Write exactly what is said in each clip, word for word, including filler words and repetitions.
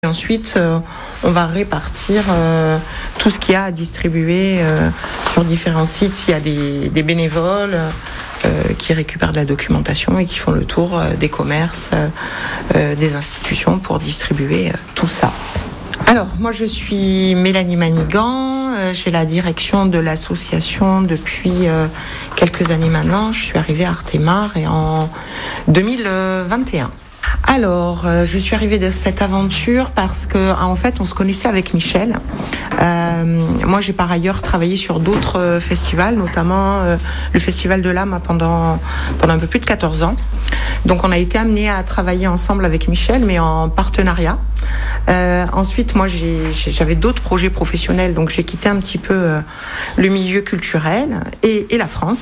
ensuite, euh, on va répartir euh, tout ce qu'il y a à distribuer euh, sur différents sites. Il y a des, des bénévoles euh, qui récupèrent de la documentation et qui font le tour euh, des commerces, euh, des institutions pour distribuer euh, tout ça. Alors, moi, je suis Mélanie Manigan. Euh, j'ai la direction de l'association depuis euh, quelques années maintenant. Je suis arrivée à Artemare et en deux mille vingt et un. Alors, euh, je suis arrivée de cette aventure parce que, en fait, on se connaissait avec Michel. Euh, moi, j'ai par ailleurs travaillé sur d'autres euh, festivals, notamment euh, le Festival de l'Âme pendant pendant un peu plus de quatorze ans. Donc, on a été amenés à travailler ensemble avec Michel, mais en partenariat. Euh, ensuite, moi, j'ai, j'avais d'autres projets professionnels, donc j'ai quitté un petit peu euh, le milieu culturel et, et la France.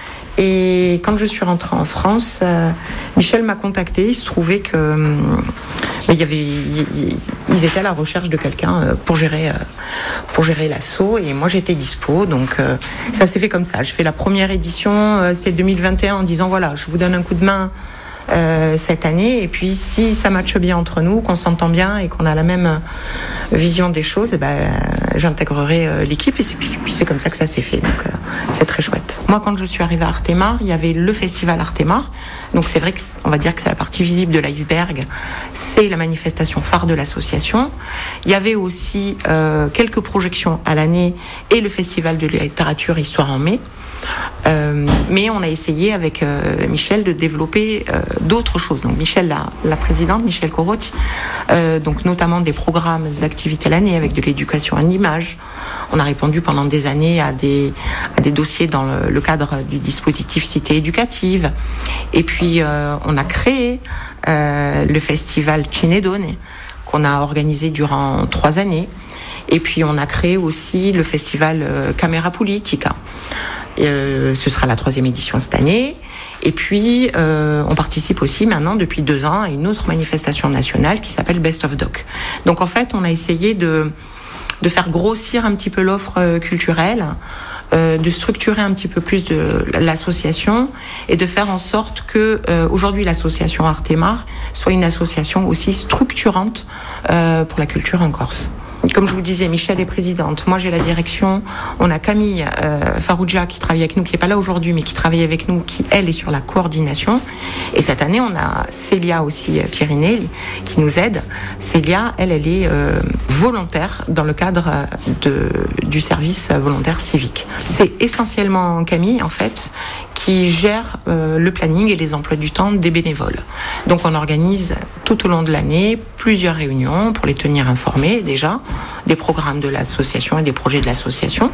Et quand je suis rentrée en France, euh, Michel m'a contacté. Il se trouvait que euh, il y avait, il, ils étaient à la recherche de quelqu'un euh, pour gérer, euh, pour gérer l'asso. Et moi, j'étais dispo. Donc, euh, ça s'est fait comme ça. Je fais la première édition, euh, c'est deux mille vingt et un, en disant voilà, je vous donne un coup de main euh, cette année. Et puis, si ça matche bien entre nous, qu'on s'entend bien et qu'on a la même vision des choses, et ben, j'intégrerai euh, l'équipe. Et c'est, puis, puis c'est comme ça que ça s'est fait. Donc, euh, c'est très chouette. Moi, quand je suis arrivée à Artemare, il y avait le festival Artemare. Donc, c'est vrai que, on va dire que c'est la partie visible de l'iceberg. C'est la manifestation phare de l'association. Il y avait aussi euh, quelques projections à l'année et le festival de littérature Histoire en mai. Euh, mais on a essayé avec euh, Michel de développer euh, d'autres choses. Donc Michel, la, la présidente, Michel Corotti, euh, donc notamment des programmes d'activité à l'année avec de l'éducation à l'image. On a répondu pendant des années à des, à des dossiers dans le, le cadre du dispositif Cité éducative. Et puis euh, on a créé euh, le festival Cinedone qu'on a organisé durant trois années. Et puis on a créé aussi le festival euh, Camera Politica. Euh, ce sera la troisième édition cette année. Et puis, euh, on participe aussi maintenant, depuis deux ans, à une autre manifestation nationale qui s'appelle Best of Doc. Donc, en fait, on a essayé de, de faire grossir un petit peu l'offre euh, culturelle, euh, de structurer un petit peu plus de l'association et de faire en sorte que, euh, aujourd'hui, l'association Artemare soit une association aussi structurante euh, pour la culture en Corse. Comme je vous disais, Michel est présidente. Moi, j'ai la direction. On a Camille euh, Farouja qui travaille avec nous, qui n'est pas là aujourd'hui, mais qui travaille avec nous, qui, elle, est sur la coordination. Et cette année, on a Célia aussi, Pierinelli, qui nous aide. Célia, elle, elle est euh, volontaire dans le cadre de, du service volontaire civique. C'est essentiellement Camille, en fait, qui gère euh, le planning et les emplois du temps des bénévoles. Donc, on organise tout au long de l'année plusieurs réunions pour les tenir informés, déjà, des programmes de l'association et des projets de l'association.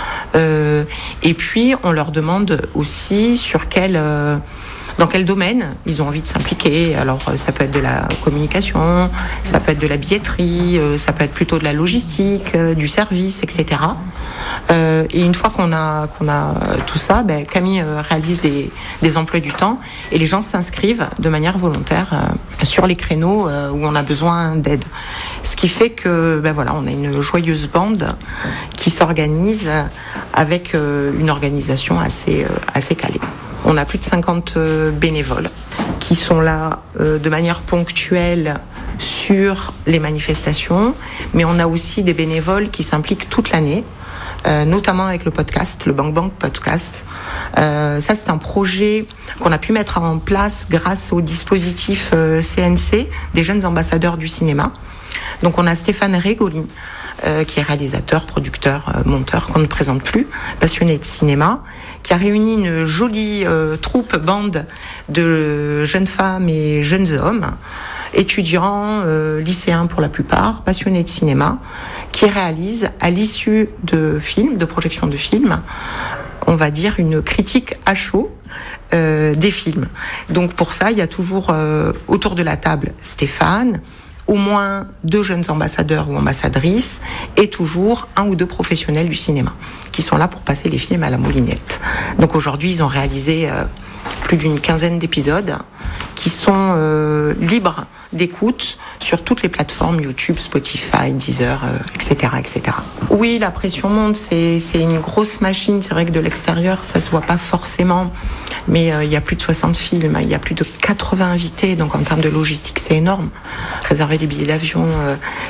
Euh, et puis, on leur demande aussi sur quel, euh, dans quel domaine ils ont envie de s'impliquer. Alors, ça peut être de la communication, ça peut être de la billetterie, euh, ça peut être plutôt de la logistique, euh, du service, et cetera. Euh, et une fois qu'on a, qu'on a tout ça, ben, Camille euh, réalise des, des emplois du temps et les gens s'inscrivent de manière volontaire euh, sur les créneaux euh, où on a besoin d'aide. Ce qui fait que, ben voilà, on a une joyeuse bande qui s'organise avec euh, une organisation assez, euh, assez calée. On a plus de cinquante euh, bénévoles qui sont là euh, de manière ponctuelle sur les manifestations, mais on a aussi des bénévoles qui s'impliquent toute l'année. Euh, notamment avec le podcast, le Bang Bang Podcast. Euh, ça, c'est un projet qu'on a pu mettre en place grâce au dispositif euh, C N C, des jeunes ambassadeurs du cinéma. Donc, on a Stéphane Régoli, euh, qui est réalisateur, producteur, euh, monteur, qu'on ne présente plus, passionné de cinéma, qui a réuni une jolie euh, troupe, bande de jeunes femmes et jeunes hommes, étudiants, euh, lycéens pour la plupart, passionnés de cinéma, qui réalisent à l'issue de films, de projections de films, on va dire une critique à chaud euh, des films. Donc pour ça, il y a toujours euh, autour de la table Stéphane, au moins deux jeunes ambassadeurs ou ambassadrices et toujours un ou deux professionnels du cinéma qui sont là pour passer les films à la moulinette. Donc aujourd'hui, ils ont réalisé euh, plus d'une quinzaine d'épisodes qui sont euh, libres d'écoute sur toutes les plateformes, YouTube, Spotify, Deezer, euh, et cetera, et cetera. Oui, la pression monte, c'est, c'est une grosse machine. C'est vrai que de l'extérieur, ça se voit pas forcément, mais euh, il y a plus de soixante films, il y a plus de quatre-vingts invités, donc en termes de logistique, c'est énorme. Réserver des billets d'avion, euh,